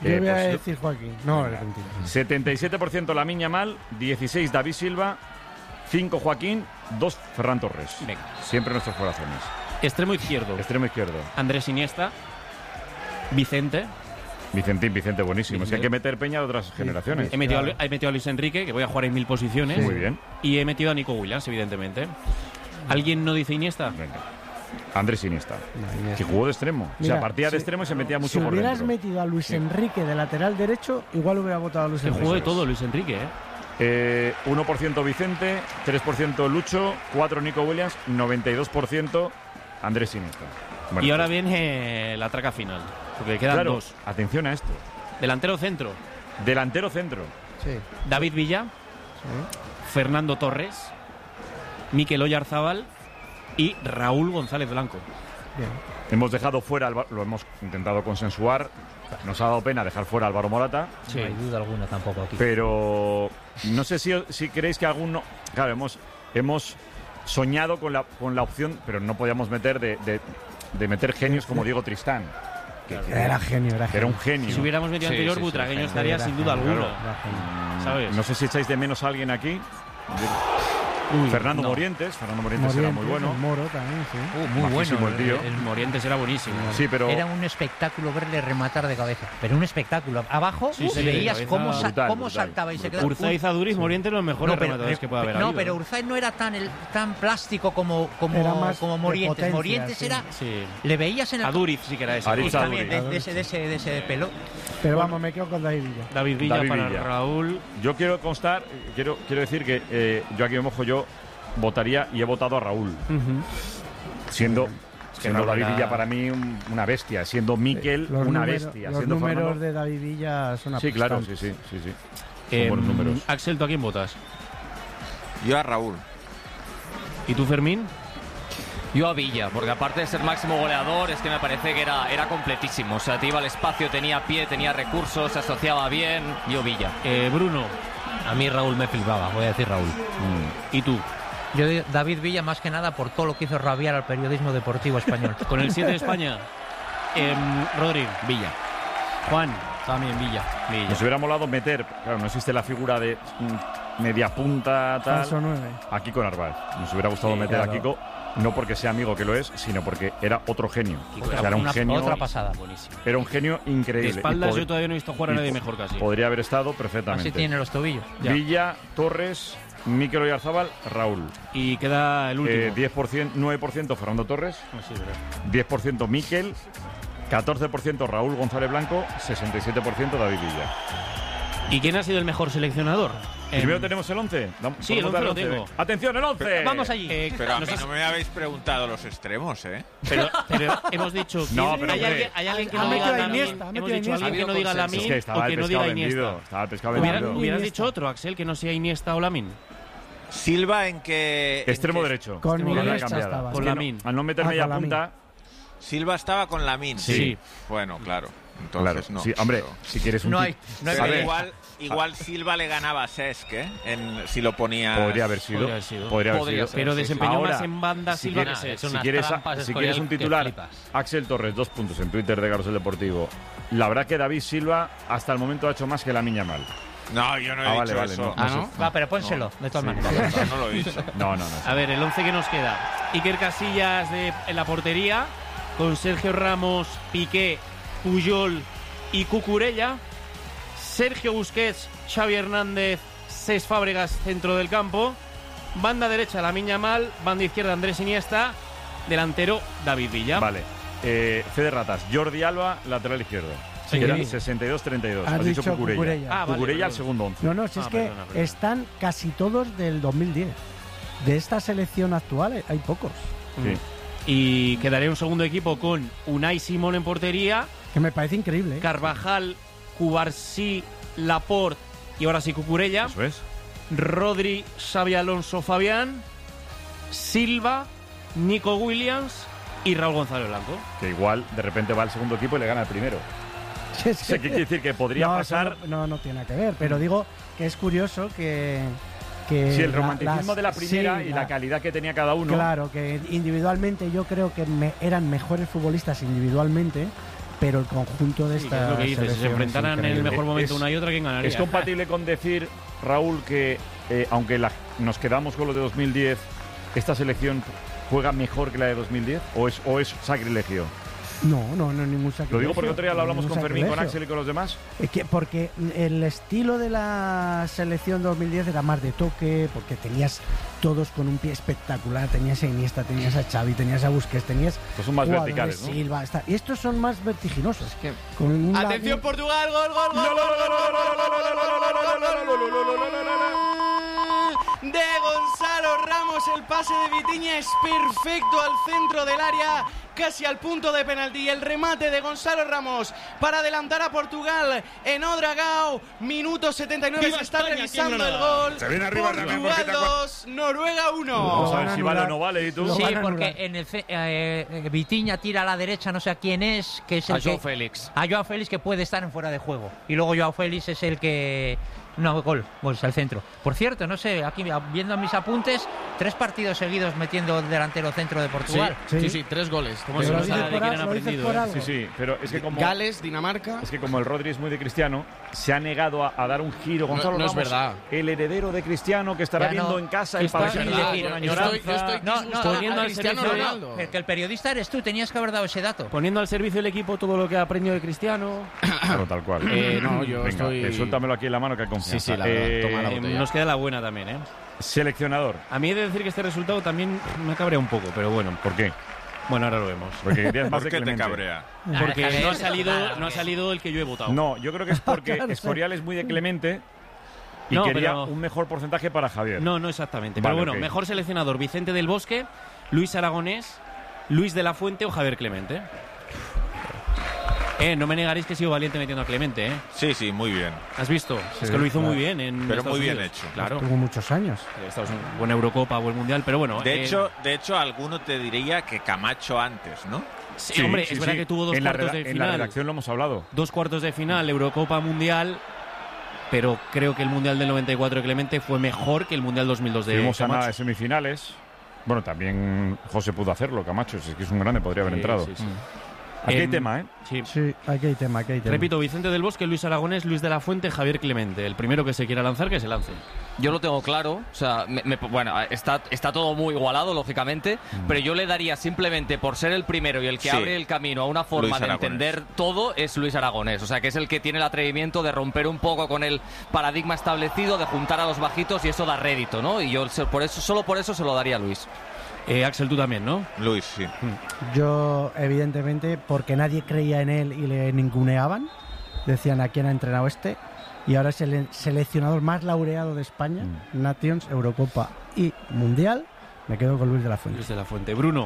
Yo Eh, voy a pues, decir Joaquín. No, Argentina. setenta y siete por ciento Lamine Yamal, dieciséis David Silva, cinco Joaquín, dos Ferran Torres. Venga. Siempre nuestros corazones. Extremo izquierdo. Extremo izquierdo. Andrés Iniesta. Vicente. Vicentín, Vicente, buenísimo. Es que hay que meter peña de otras generaciones. He metido, a, he metido a Luis Enrique, que voy a jugar en mil posiciones. Sí. Muy bien. Y he metido a Nico Williams, evidentemente. ¿Alguien no dice Iniesta? Venga. Andrés Iniesta, No, Iniesta. que jugó de extremo. Mira, o sea, partía de si- extremo y se metía mucho Si por hubieras dentro. metido a Luis Sí. Enrique de lateral derecho, igual hubiera votado a Luis Que Enrique. jugó de todo Luis Enrique, ¿eh? Eh, uno por ciento Vicente, tres por ciento Lucho, cuatro por ciento Nico Williams, noventa y dos por ciento Andrés Iniesta. Bueno, Y ahora pues, viene la traca final, porque quedan claro, dos. atención a esto. Delantero centro, Delantero centro. Sí. David Villa, Fernando Torres, Mikel Oyarzábal y Raúl González Blanco. Bien. Hemos dejado fuera, Alba- lo hemos intentado consensuar. Nos ha dado pena dejar fuera a Álvaro Morata. No hay duda alguna tampoco aquí. Pero no sé si, si creéis que alguno. Claro, hemos, hemos soñado con la, con la opción, pero no podíamos meter de, de, de meter genios como Diego Tristán. Que, Era genio, era que era un genio. genio. Si hubiéramos metido Sí, anterior, sí, sí, Butragueño genio. estaría Era sin duda genio, alguna. era genio. ¿Sabes? No sé si echáis de menos a alguien aquí. Uy, Fernando no. Morientes. Fernando Morientes era muy Morientes, bueno. el Moro también, sí. Uh, muy Majísimo bueno. el tío. El Morientes era buenísimo. Sí, pero. Era un espectáculo verle rematar de cabeza. Pero un espectáculo. Abajo Sí, sí, veías de cabeza cómo, sa- brutal, cómo brutal, saltaba y se brutal. quedaba. Urzaiz, Aduriz, Morientes, los mejores No, pero, rematadores que puede haber no, habido. pero Urzaiz no era tan, el- tan plástico como, como, Era más como de Morientes. potencia, Morientes sí. era. Sí. Le veías en el. Aduriz sí que era ese. Aduriz, Pues también de, Aduriz. de ese, de, ese, de ese pelo. Pero vamos, me quedo con David Villa. David Villa David para Villa. Raúl. Yo quiero constar, quiero, quiero decir que eh, yo aquí me mojo, yo votaría y he votado a Raúl. Siendo, siendo Raúl David era- Villa para mí un- una bestia, siendo Mikel Los una números- bestia. Los siendo números Fernando- de David Villa son Sí, claro, sí, aplastantes. sí, sí, sí. Son Eh, buenos números. Axel, ¿tú a quién votas? Yo a Raúl. ¿Y tú, Fermín? Yo a Villa, porque aparte de ser máximo goleador, es que me parece que era, era completísimo. O sea, te iba al espacio, tenía pie, tenía recursos, se asociaba bien. Yo Villa. Eh, Bruno. A mí Raúl me flipaba, voy a decir Raúl. ¿Y tú? Yo de- David Villa más que nada por todo lo que hizo rabiar al periodismo deportivo español. Con el siete de España. Eh, Rodri. Villa. Juan. También Villa. Villa. Nos hubiera molado meter, claro, no existe la figura de mm, media punta, tal. Falso nueve. A Kiko Narváez. Nos hubiera gustado Sí, meter claro. a Kiko, no porque sea amigo que lo es, sino porque era otro genio. Kiko O sea, era era un una- genio. otra pasada. Buenísimo. Era un genio De increíble. espaldas Y pod- yo todavía no he visto jugar a y nadie po- mejor casi. Podría haber estado perfectamente. Así tiene los tobillos. Ya. Villa, Torres, Mikel Oyarzábal, Raúl. Y queda el último. Eh, diez por ciento, nueve por ciento Fernando Torres, Ah, sí, verdad. diez por ciento Mikel, catorce por ciento Raúl González Blanco, sesenta y siete por ciento David Villa. ¿Y quién ha sido el mejor seleccionador? Primero Em, tenemos el once. Sí, el once lo tengo. Atención, el once. Vamos allí. Eh, Pero a mí nos has- no me habéis preguntado los extremos, ¿eh? Pero, pero hemos dicho que No, pero hay, hombre. alguien, hay alguien que Ha no metido diga a Lamin. Iniesta, ha Hemos metido a dicho Iniesta. alguien que no diga Es Lamin que o estaba que el no pescado diga vendido. Iniesta. Estaba el pescado Hubiera- vendido. hubieras Iniesta. dicho otro, Axel, que no sea Iniesta o Lamin. Silva en que... en Extremo que- derecho. Con Extremo Iniesta derecha cambiada. estaba. Es Con que no- Lamin. Al no meter Ah, media con Lamin. punta. Silva estaba con Lamin. Sí. Bueno, claro. Claro, Entonces no. sí, hombre, Pero- si quieres un No tip- hay, no hay Pero pelea. igual, igual Silva le ganaba a Cesc, ¿eh? En, si lo ponía... Podría haber sido. Podría haber sido. Podría haber Podría sido. ser, Pero sí, sí. desempeñó Ahora, más en banda si Silva quieres- que es Cesc. Si unas quieres, trampas si Escorial quieres un que titular, flipas. Axel Torres, dos puntos en Twitter de Carrusel Deportivo. La verdad que David Silva hasta el momento ha hecho más que la Miña Mal. No, yo no he Ah, dicho vale, vale, eso. no, Ah, no ¿no? sé. Va, pero pónselo, de todas maneras. No, no lo he dicho. No, no, no. A ver, el once que nos queda. Iker Casillas de, en la portería, con Sergio Ramos, Piqué, Puyol y Cucurella. Sergio Busquets, Xavi Hernández, Cesc Fábregas, centro del campo. Banda derecha, Lamine Yamal. Banda izquierda, Andrés Iniesta. Delantero, David Villa. Vale. Eh, Fede Ratas, Jordi Alba, lateral izquierdo. Sí. Que era sesenta y dos treinta y dos. Has Has dicho dicho Cucurella. Cucurella. Ah, vale, Cucurella al perdón. segundo once. No, no, si Ah, es que perdona, perdona. están casi todos del dos mil diez. De esta selección actual eh, hay pocos. Sí. Y quedaría un segundo equipo con Unai Simón en portería, Que me parece increíble. ¿eh? Carvajal, Cubarsí, Laporte y ahora sí Cucurella. Eso es. Rodri, Xavi Alonso, Fabián, Silva, Nico Williams y Raúl González Blanco. Que igual de repente va al segundo equipo y le gana el primero. Es O sea, ¿qué quiere decir? Que podría no, eso pasar. No, no, no tiene nada que ver, pero digo que es curioso que. que Sí, el la- romanticismo las- de la primera sí, y la calidad que tenía cada uno. Claro, que individualmente yo creo que me- eran mejores futbolistas individualmente, pero el conjunto de Sí, esta que es lo que dices, si se selección es enfrentaran en el increíble. mejor momento Es- una y otra, ¿quién ganaría? ¿Es compatible con decir, Raúl, que eh, aunque la- nos quedamos con lo de dos mil diez, esta selección juega mejor que la de dos mil diez? ¿O es, o es sacrilegio? No, no, no, ningún sacrilegio. Lo digo porque otro día lo hablamos Ningún con Fermín, con sacrilegio. Axel y con los demás. Es que porque el estilo de la selección dos mil diez era más de toque, porque tenías todos con un pie espectacular, tenías a Iniesta, tenías a Xavi, tenías a Busquets, tenías Estos son más jugadores, verticales, ¿no? Silva, está- y estos son más vertiginosos. Con un- Atención, Portugal, gol, gol, gol, gol, de Gonzalo Ramos. El pase de Vitinha es perfecto al centro del área, casi al punto de penalti. El remate de Gonzalo Ramos para adelantar a Portugal en Odragao. Minuto setenta y nueve, ¡Viva se está España, revisando quién no el la da! gol. Se viene arriba también, Portugal porque te acuer- dos, Noruega uno. Vamos a ver si vale o no vale, ¿y tú? Sí, porque en el ce- eh, eh, Vitinha tira a la derecha, no sé a quién es, que es el A Joao que, Félix. A Joao Félix, que puede estar en fuera de juego. Y luego Joao Félix es el que... No, gol, gol, al centro. Por cierto, no sé, aquí viendo mis apuntes, tres partidos seguidos metiendo el delantero centro de Portugal. Sí, sí, sí, tres goles. ¿Cómo Pero se lo nos dices sabe de por quién algo, han lo dices aprendido? por eh? algo. Sí, sí, pero es que como... Gales, Dinamarca. Es que como el Rodri es muy de Cristiano, se ha negado a, a dar un giro. Gonzalo no es Ramos, verdad. el heredero de Cristiano, que estará Ya viendo no, en casa que el está partido verdad. con Yo añoranza. estoy- yo estoy- No, no, Poniendo a- a a- Cristiano no, no, Ronaldo. que el periodista eres tú, tenías que haber dado ese dato. Poniendo al servicio del equipo todo lo que ha aprendido de Cristiano. Claro, tal cual. Eh, no, yo Venga, estoy- eh, suéltamelo aquí en la mano, que hay confianza. Sí, sí, la verdad, Eh, toma la Eh, botella. nos queda la buena también, ¿eh? Seleccionador. A mí he de decir que este resultado también me cabrea un poco, pero bueno. ¿Por qué? Bueno, ahora lo vemos. Porque querías más ¿Por de qué te Clemente. cabrea? Porque Claro, no ha claro, salido, claro, no ha que- salido el que yo he votado. No, yo creo que es porque Claro, sí. Escorial es muy de Clemente y No, quería pero- un mejor porcentaje para Javier. No, no exactamente. Vale, pero bueno, ok. mejor seleccionador: Vicente del Bosque, Luis Aragonés, Luis de la Fuente o Javier Clemente. Eh, no me negaréis que he sido valiente metiendo a Clemente, ¿eh? Sí, sí, muy bien. ¿Has visto? Sí, es que lo hizo claro. muy bien en Pero Estados muy bien Unidos. hecho. Claro. Tuvo muchos años. Estados Unidos, buena Eurocopa, buen Mundial, pero bueno. De eh, hecho, de hecho, alguno te diría que Camacho antes, ¿no? sí, hombre, sí, es verdad sí. que tuvo dos en la cuartos reda- de En la final. redacción lo hemos hablado. Dos cuartos de final, Eurocopa Mundial. Pero creo que el Mundial del noventa y cuatro de Clemente fue mejor que el Mundial dos mil dos de Estuvimos a nada Camacho. de semifinales. Bueno, también José pudo hacerlo, Camacho. Es que es un grande, podría haber Sí, entrado. sí, sí. Aquí hay Em, tema, ¿eh? Sí. Sí, aquí hay tema, aquí hay tema. Repito, Vicente del Bosque, Luis Aragonés, Luis de la Fuente, Javier Clemente. El primero que se quiera lanzar, que se lance. Yo lo tengo claro, o sea, me- me- bueno, está, está todo muy igualado, lógicamente, pero yo le daría simplemente por ser el primero y el que Sí. abre el camino a una forma Luis de Aragonés. entender todo es Luis Aragonés, o sea, que es el que tiene el atrevimiento de romper un poco con el paradigma establecido, de juntar a los bajitos y eso da rédito, ¿no? Y yo se- por eso, solo por eso se lo daría a Luis. Eh, Axel, tú también, ¿no? Luis, sí. Yo, evidentemente, porque nadie creía en él y le ninguneaban, decían a quién ha entrenado este, y ahora es el seleccionador más laureado de España, Nations, Eurocopa y Mundial. Me quedo con Luis de la Fuente. Luis de la Fuente. Bruno.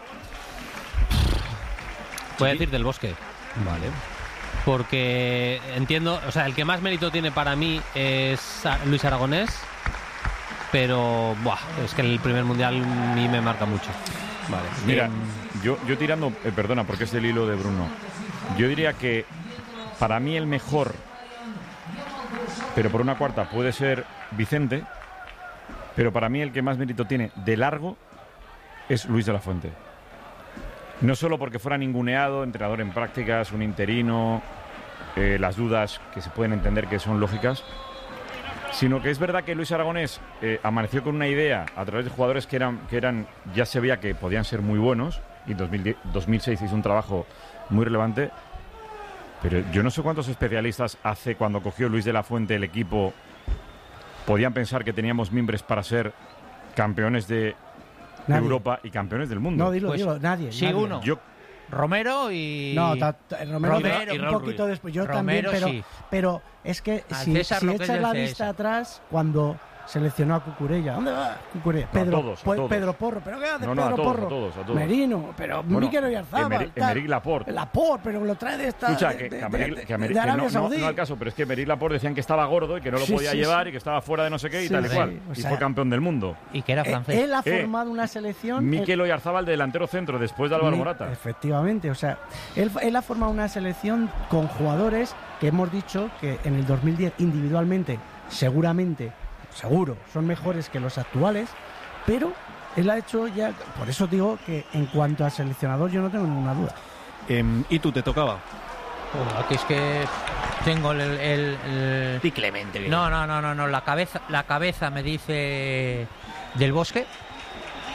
Voy a decir del Bosque. Vale. Porque entiendo, o sea, el que más mérito tiene para mí es a- Luis Aragonés, pero buah, es que el primer mundial a mí me marca mucho. Vale. Mira, Eh, yo, yo tirando, eh, perdona, porque es el hilo de Bruno. Yo diría que para mí el mejor, pero por una cuarta puede ser Vicente, pero para mí el que más mérito tiene de largo es Luis de la Fuente. No solo porque fuera ninguneado, entrenador en prácticas, un interino, eh, las dudas que se pueden entender que son lógicas, sino que es verdad que Luis Aragonés eh, amaneció con una idea a través de jugadores que eran, que eran, ya se veía que podían ser muy buenos, y en dos mil diez, dos mil seis hizo un trabajo muy relevante, pero yo no sé cuántos especialistas hace cuando cogió Luis de la Fuente el equipo podían pensar que teníamos mimbres para ser campeones de Nadie. Europa y campeones del mundo. No, dilo, Pues, dilo, nadie. sí, nadie. uno. Yo Romero y... No, ta- ta- Romero, Romero un y Raúl poquito Ruiz. después. Yo Romero, también, pero, sí. pero es que Al si, César si lo que es echas del la C S. vista atrás, cuando seleccionó a Cucurella, ¿dónde va Cucurella? A Pedro, todos, a Pu- todos. Pedro Porro, ¿pero qué hace No, no, a Pedro todos, Porro? a todos, a todos. Merino, pero Bueno, Mikel Oyarzabal, Emerick- tal. Emerick Laporte. Laporte, pero lo trae de esta. Escucha, de, que, de- que a Emerick- de- que a Emerick- de que Arabia no, no, Saudí. no al caso, pero es que Emerick Laporte decían que estaba gordo y que no lo Sí, podía sí, llevar sí. y que estaba fuera de no sé qué y Sí, tal y sí. cual. O Y sea, fue campeón del mundo. Y que era Eh, francés. Él ha Eh, formado una selección. Mikel Oyarzabal de delantero centro después de Álvaro Mi- Morata. Efectivamente, o sea, él, él ha formado una selección con jugadores que hemos dicho que en el dos mil diez individualmente, seguramente, seguro, son mejores que los actuales, pero él ha hecho ya, por eso digo que en cuanto a seleccionador yo no tengo ninguna duda. em, ¿Y tú te tocaba? Oh, aquí es que tengo el... el, el- Di Clemente. bien. No, no, no, no, no, la cabeza, la cabeza me dice del Bosque.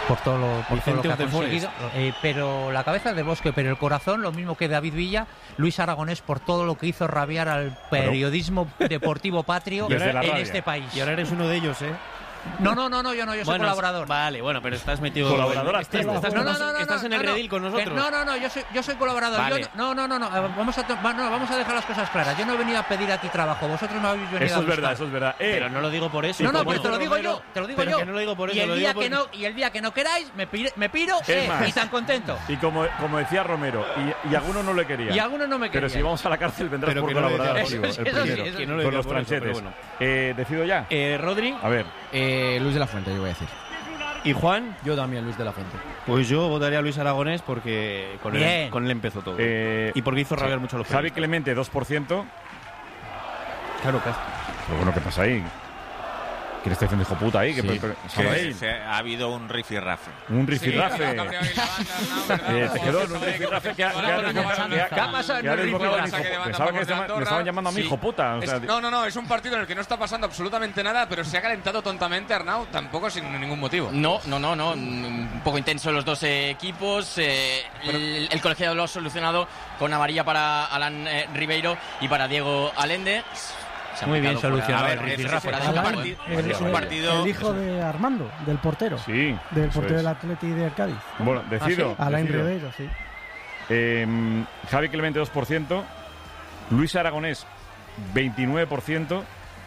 por todo lo, por todo lo Vicente que ha of the conseguido. Eh, pero la cabeza de Bosque, pero el corazón, lo mismo que David Villa, Luis Aragonés por todo lo que hizo rabiar al periodismo deportivo patrio en este país. Y ahora eres uno de ellos, ¿eh? No, no, no, no, yo no, yo soy Bueno, colaborador. Vale, bueno, pero estás metido. Colaborador estás, activo. estás, No, no, estás, no, no, estás en el no, no, redil con nosotros. No, no, no, yo soy, yo soy colaborador. Vale. Yo no, no, no, no, vamos a, to- no, vamos a dejar las cosas claras. Yo no he venido a pedir aquí trabajo, vosotros me habéis venido Eso a es buscar. verdad, eso es verdad. Eh, Pero no lo digo por eso. No, no, como pero te lo dijo digo Romero, yo, te lo digo pero yo. que no lo digo por eso, y, el lo día digo que por- no, y el día que no queráis, me, piro, me piro Es eh, más. y tan contento. Y como, como decía Romero, y, y algunos no le querían. Y algunos no me Pero querían. si vamos a la cárcel vendrás Pero por que no le colaborar decía activo. eso, el eso sí, primero, eso que no le con decía los por eso, pero tranchetes. bueno. Eh, ¿Decido ya? Eh, Rodri A ver. Eh, Luis de la Fuente, yo voy a decir. y Juan. Yo también, Luis de la Fuente. Pues yo votaría a Luis Aragonés porque con Bien. él, con él empezó todo. Eh, y porque hizo rabiar mucho a los Javi periodistas. Clemente, dos por ciento. Claro, claro. Pero bueno, ¿qué pasa ahí? ¿Quién está diciendo hijo puta ahí? ¿Qué Sí, pe- pe- que Sabéis? se- ha habido un rifirrafe. Un Sí, rifirrafe. ha cabreado ahí la banda, ¿no? ¿Verdad? Eh, te quedó en un Sabe que- rifirrafe que ha- que ha- Bueno, que ha- pero que ha- ¿qué ha pasado en que ha el desbocado en rifirrafe? hijo- Saque de banda Pensaba por que se me- me Andorra. estaban llamando a mí Sí. hijo puta. o Es- sea, no, no, no, es un partido en el que no está pasando absolutamente nada, pero se ha calentado tontamente Arnau, tampoco sin ningún motivo. No, no, no, no. Un poco intenso los dos eh, equipos. eh, el, el colegiado lo ha solucionado con amarilla para Alan eh, Ribeiro y para Diego Alende. Se ha Muy bien picado fuera- solucionado a el ver, eso sí, rifirrafe. fuera de un Alan, parti- el, es un el- partido. el hijo de Armando, del portero. Sí. Del eso portero es. del Atleti del Cádiz. Bueno, decido. Alain decido. Ribeiro, sí. Eh, Javi Clemente, dos por ciento. Luis Aragonés, veintinueve por ciento.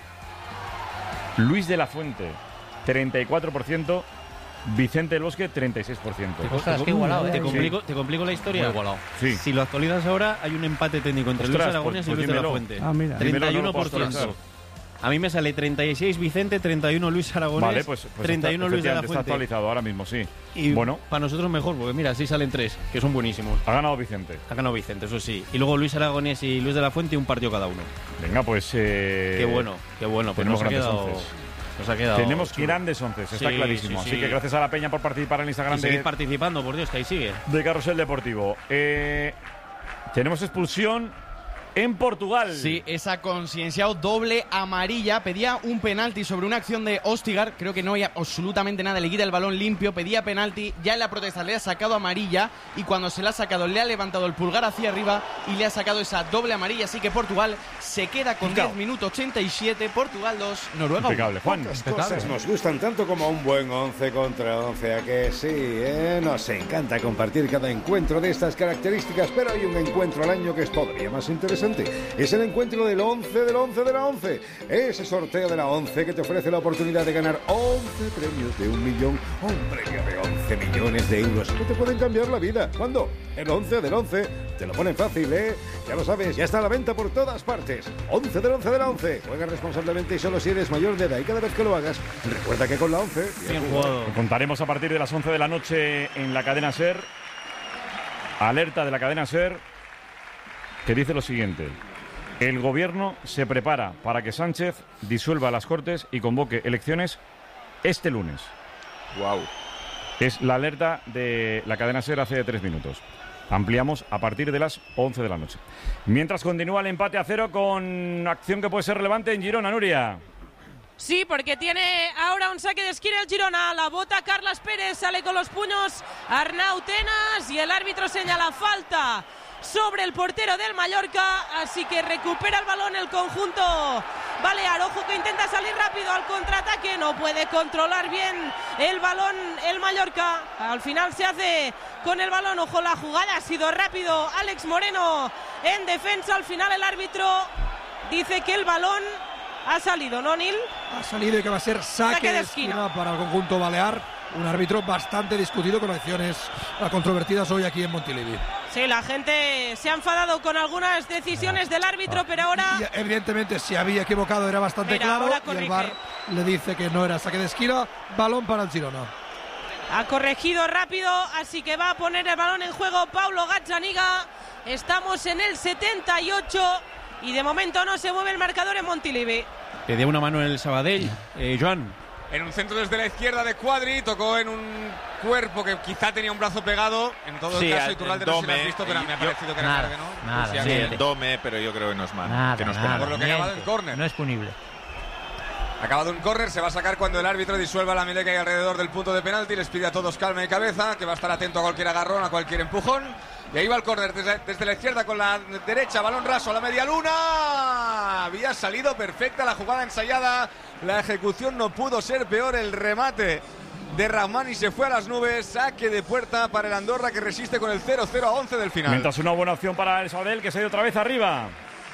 Luis de la Fuente, treinta y cuatro por ciento. Vicente del Bosque, treinta y seis por ciento. Ostras, qué igualado, ¿Te ¿eh? complico, ¿Te complico la historia? Muy igualado. Sí. Si lo actualizas ahora, hay un empate técnico entre Ostras, Luis Aragonés pues- y pues Luis de la dímelo. Fuente. Ah, mira. Dímelo, treinta y no uno lo por puedo ciento. actualizar. A mí me sale treinta y seis Vicente, treinta y uno Luis Aragonés, Vale, pues, pues treinta y uno está, Luis de la efectivamente, está Fuente. actualizado ahora mismo, sí. Y Bueno, para nosotros mejor, porque mira, así salen tres, que son buenísimos. ha ganado Vicente. Ha ganado Vicente, eso sí. Y luego Luis Aragonés y Luis de la Fuente, un partido cada uno. Venga, pues. Eh, Qué bueno, qué bueno. Pues tenemos nos ha grandes quedado... onces. Nos ha quedado Tenemos chulo. grandes once, está Sí, clarísimo. sí, Así sí. que gracias a la Peña por participar en el Instagram Y seguid de, participando, por Dios, que ahí sigue. de Carrusel Deportivo. Eh, tenemos expulsión en Portugal. Sí, esa concienciado doble amarilla. Pedía un penalti sobre una acción de Ostigar. Creo que no hay absolutamente nada. Le quita el balón limpio. Pedía penalti. Ya en la protesta le ha sacado amarilla. Y cuando se la ha sacado, le ha levantado el pulgar hacia arriba. Y le ha sacado esa doble amarilla. Así que Portugal se queda con Picao. diez minutos ochenta y siete. Portugal dos, Noruega uno. Impecable, Juan. Pocas cosas nos gustan tanto como un buen once contra once, ¿a que sí? eh? Nos encanta compartir cada encuentro de estas características, pero hay un encuentro al año que es todavía más interesante. Es el encuentro del once del once de la once. Ese sorteo de la once que te ofrece la oportunidad de ganar once premios de un millón o un premio de once millones de euros que te pueden cambiar la vida. ¿Cuándo? El once del once. Te lo ponen fácil, ¿eh? Ya lo sabes, ya está a la venta por todas partes. once del once de la once. Juega responsablemente y solo si eres mayor de edad. Y cada vez que lo hagas, recuerda que con la once... Bien jugado. Lo contaremos a partir de las once de la noche en la cadena SER. Alerta de la cadena SER que dice lo siguiente. El gobierno se prepara para que Sánchez disuelva las Cortes y convoque elecciones este lunes. Wow. Es la alerta de la cadena SER hace tres minutos. Ampliamos a partir de las once de la noche. Mientras continúa el empate a cero con acción que puede ser relevante en Girona, Nuria. Sí, porque tiene ahora un saque de esquina el Girona. La bota Carlas Pérez, sale con los puños Arnau Tenas y el árbitro señala falta sobre el portero del Mallorca, así que recupera el balón el conjunto Balear. Ojo que intenta salir rápido al contraataque, no puede controlar bien el balón el Mallorca, al final se hace con el balón. Ojo, la jugada ha sido rápido, Alex Moreno en defensa, al final el árbitro dice que el balón ha salido, ¿no, Nil? Ha salido y que va a ser saque, Saque de de esquina. esquina para el conjunto balear. Un árbitro bastante discutido con acciones controvertidas hoy aquí en Montilivi. Sí, la gente se ha enfadado con algunas decisiones del árbitro, pero ahora... Y evidentemente, si había equivocado era bastante Mira, claro. ahora Y el corrige. V A R le dice que no era saque de esquina. Balón para el Girona. Ha corregido rápido, así que va a poner el balón en juego Paulo Gazzaniga. Estamos en el setenta y ocho y de momento no se mueve el marcador en Montilivi. Pedía una mano en el Sabadell. Eh, Joan. En un centro desde la izquierda de Cuadri, tocó en un cuerpo que quizá tenía un brazo pegado. En todo Sí, el caso, el Iturralde no sé si lo has Dome, visto, pero y me ha yo- parecido que era Nada, tarde, ¿no? nada, Sí, Sí, había- el Dome, pero yo creo que no es mano. Nada, que no es nada. penal. Por lo que ha acabado el Miente. córner. No es punible. Acabado un córner, se va a sacar cuando el árbitro disuelva la melé que hay alrededor del punto de penalti. Les pide a todos calma y cabeza, que va a estar atento a cualquier agarrón, a cualquier empujón. Y ahí va el córner desde, desde la izquierda con la derecha, balón raso a la media luna. Había salido perfecta la jugada ensayada, la ejecución no pudo ser peor, el remate de Rahmani se fue a las nubes. Saque de puerta para el Andorra, que resiste con el cero cero a once del final. Mientras una buena opción para el Sabadell, que se ha ido otra vez arriba.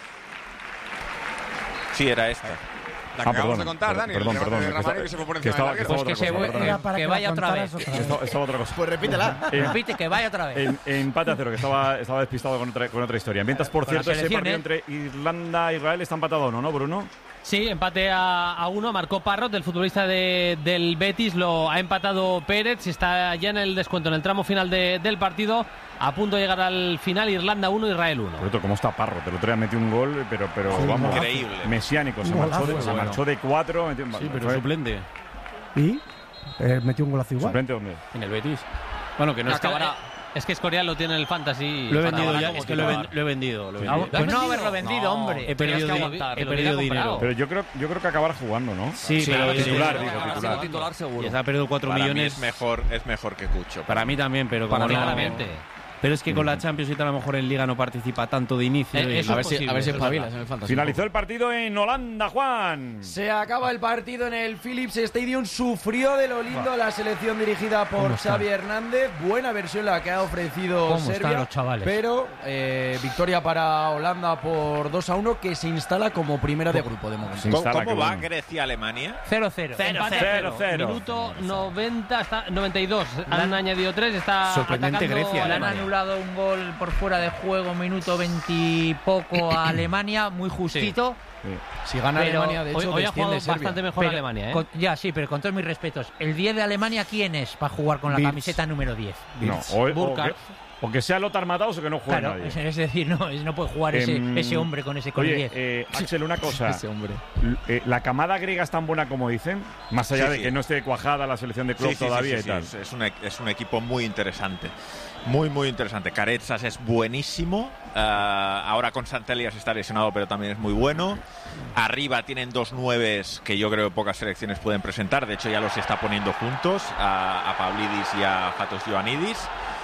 Sí, era esta. La que ah, acabamos perdón, de contar, Dani. Perdón, el perdón. de Que, Rahmani está, que se fue por que encima estaba, del que larguero. estaba Pues que otra se cosa, vaya- perdón. que vaya otra vez. Estaba, estaba otra cosa. Pues repítela. En- Repite, que vaya otra vez. En, empate a cero, que estaba, estaba despistado con otra, con otra historia. Mientras, por Con la cierto, ese selección, partido ¿eh? entre Irlanda e Israel está empatado, ¿no, no, Bruno? Sí, empate a, a uno, marcó Parrot, del futbolista de, del Betis, lo ha empatado Pérez, está ya en el descuento, en el tramo final de- del partido, a punto de llegar al final, Irlanda uno, Israel uno. Por cierto, ¿cómo está Parrot? El otro día metió un gol, pero, pero Sí, vamos, increíble. mesiánico. Se Un marchó, de, golazo, se bueno. marchó de cuatro. Metió, Sí, pero fue- suplente. ¿Y? Eh, metió un golazo igual. ¿Suplente dónde? En el Betis. Bueno, que no está. Acabará- Es que Escorial lo tiene en el Fantasy. Lo he para vendido acabar ya, como es que lo he, titular. ven- lo he vendido. Lo he Ah, vendido. pues no haberlo vendido, No, hombre. He Tenías perdido, que di- aguantar, he lo perdido tenía dinero. Pero yo creo, yo creo que acabará jugando, ¿no? Sí, Sí, pero sí, titular, sí, digo, sí, titular. sí, titular seguro. Ya se ha perdido cuatro Para mí millones. es mejor, es mejor que Cucho. Para mí también, pero como Para mí no- claramente. Pero es que con la Champions y tal, a lo mejor en Liga no participa tanto de inicio. Eh, y- eso A ver es si, a posible, ver si eso es espabilas verdad. en el fantasy. Finalizó el partido en Holanda, Juan. Se acaba el partido en el Philips Stadium. Sufrió de lo lindo la selección dirigida por ¿Cómo están? Xavi Hernández. Buena versión la que ha ofrecido ¿Cómo Serbia. están los chavales? Pero eh, victoria para Holanda por dos a uno, que se instala como primera de grupo de momento. Se ¿Cómo, instala, cómo qué va bueno. Grecia-Alemania? cero cero. Empate a cero, cero. Minuto noventa, está, noventa y dos. Han añadido tres, está Sorprendente atacando Grecia, a Le han Alemania. anulado un gol por fuera de juego, minuto veintipoco a Alemania, muy justito. Si gana Pero Alemania, de Hoy, hecho, hoy ha jugado desciende Serbia. bastante mejor Pero Alemania, ¿eh? con- ya, sí, pero con todos mis respetos. ¿El diez de Alemania quién es para jugar con la Wirtz. camiseta número diez? No, o, o Burkhardt. que, o que sea Lothar Matthaus o que no juegue Claro, nadie. es, es decir, no, es- no puede jugar ese, Em, ese hombre con ese con el Oye, diez. eh, Axel, una cosa. Ese hombre. L- eh, ¿La camada griega es tan buena como dicen? Más allá Sí, de sí. que no esté cuajada la selección de club Sí, sí, sí, todavía sí, y sí, tal. Es, es un, e- es un equipo muy interesante. Muy, muy interesante. Caretsas es buenísimo. Ah, ahora con Santelias está lesionado, pero también es muy bueno. Arriba tienen dos nueves que yo creo que pocas selecciones pueden presentar. De hecho, ya los está poniendo juntos, a, a Pavlidis y a Fatos Ioannidis.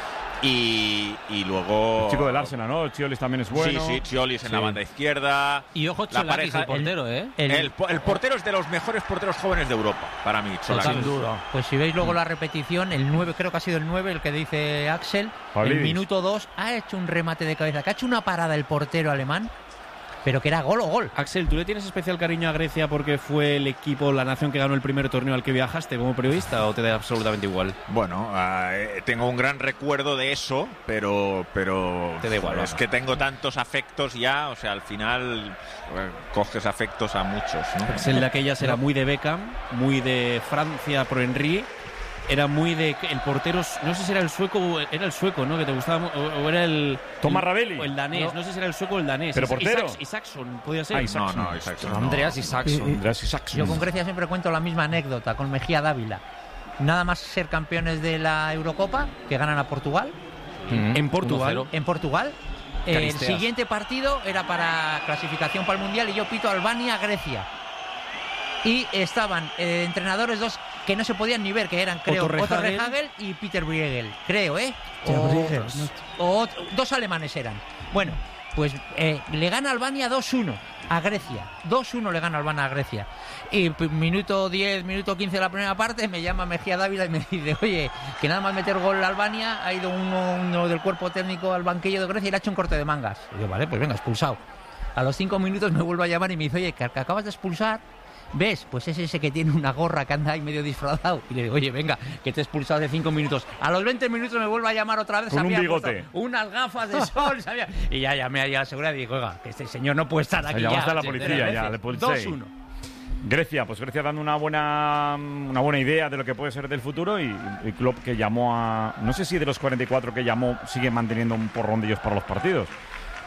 Y, y luego... El chico del Arsenal, ¿no? El Chiolis también es bueno. Sí, sí, Chiolis en Sí. la banda izquierda. Y ojo, La Cholakis, pareja- el portero, ¿eh? El- El, po- el portero es de los mejores porteros jóvenes de Europa, para mí, Cholakis. Sin duda. Pues si veis luego la repetición, el nueve, creo que ha sido el nueve, el que dice Axel, Pavlidis. el minuto dos ha hecho un remate de cabeza, que ha hecho una parada el portero alemán, pero que era gol o gol. Axel, ¿tú le tienes especial cariño a Grecia porque fue el equipo, la nación que ganó el primer torneo al que viajaste como periodista, o te da absolutamente igual? Bueno, ah, eh, tengo un gran recuerdo de eso, pero pero Te da igual, es vamos. que tengo tantos afectos ya, o sea, al final eh, coges afectos a muchos, ¿no? Axel de aquellas era muy de Beckham, muy de Francia por Henry, era muy de el portero, no sé si era el sueco, o era el sueco, ¿no? Que te gustaba, mu- o, o era el Thomas el- Ravelli. o el danés, No. no. sé si era el sueco o el danés. Pero Is- portero. Isaacs- Isaacson, podía ser. Ah, Isaacson. No, no, Isaacson no. Andreas Isaacson. Andreas Isaacson. Yo con Grecia siempre cuento la misma anécdota con Mejía Dávila. Nada más ser campeones de la Eurocopa, que ganan a Portugal, En Portugal. uno cero. en Portugal. El Caristeas. siguiente partido era para clasificación para el Mundial y yo pito Albania-Grecia. Y estaban eh, entrenadores dos que no se podían ni ver, que eran, creo, Otto Otto Rehhagel. Rehhagel y Peter Briegel, creo, ¿eh? Peter O, Briegel, o ot- dos alemanes eran. Bueno, pues eh, le gana Albania dos uno a Grecia. dos uno le gana Albania a Grecia. Y p- minuto diez, minuto quince de la primera parte me llama Mejía Dávila y me dice, oye, que nada más meter gol a Albania, ha ido uno, uno del cuerpo técnico al banquillo de Grecia y le ha hecho un corte de mangas. Y yo, vale, pues venga, expulsado. A los cinco minutos me vuelve a llamar y me dice, oye, que que acabas de expulsar, ¿ves? Pues es ese que tiene una gorra que anda ahí medio disfrazado. Y le digo, oye, venga, que te he expulsado hace cinco minutos. A los veinte minutos me vuelve a llamar otra vez. Con se un había bigote. puesto unas gafas de sol. se había- Y ya llamé ahí a la seguridad y digo, oiga, que este señor no puede estar aquí ya. llamaste a la Sí, policía, tres ya, veces. le policía. dos uno. Grecia, pues Grecia dando una buena una buena idea de lo que puede ser del futuro y, y Klopp que llamó a... No sé si de los cuarenta y cuatro que llamó sigue manteniendo un porrón de ellos para los partidos.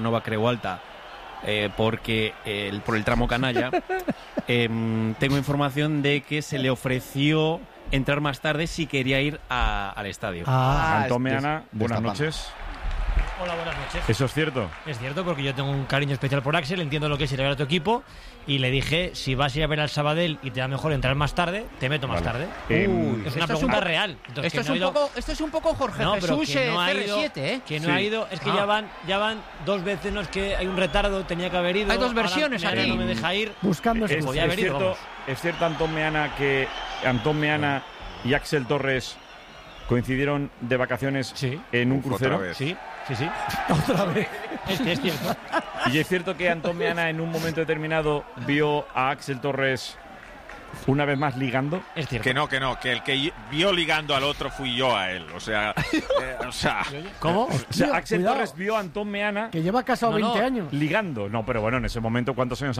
Nova Creu Alta, eh, porque eh, el, por el tramo canalla, eh, tengo información de que se le ofreció entrar más tarde si quería ir a, al estadio. Ah, Antón Meana, buenas noches. Hola, buenas noches. ¿Eso es cierto? Es cierto, porque yo tengo un cariño especial por Axel, entiendo lo que es ir a ver a tu equipo, y le dije, si vas a ir a ver al Sabadell y te da mejor entrar más tarde, te meto más Vale. tarde. Eh, Uh, es una esto es pregunta un po- real. Entonces, Esto que es, no un ha ido- poco, esto es un poco Jorge No, pero Jesús que no eh, ha C R ido, siete, ¿eh? que no Sí. ha ido, es que Ah. ya van ya van dos veces, no es que hay un retardo, tenía que haber ido. Hay dos ahora versiones Meana aquí. no me deja ir. Buscando Es, excusas. podía haber es ido, cierto, vamos. es cierto, Antón Meana, que Antón Meana y Axel Torres coincidieron de vacaciones Sí. en un Uf, crucero. otra vez. Sí, sí, sí. Otra vez. Es, es cierto. Y es cierto que Antón Meana en un momento determinado vio a Axel Torres una vez más ligando. Es cierto. Que no, que no, que el que vio ligando al otro fui yo a él. O sea, eh, o sea, ¿Cómo? O sea, Tío, Axel cuidado. Torres vio a Antón Meana Que lleva casado No, no. veinte años. ligando. No, pero bueno, en ese momento, ¿cuántos años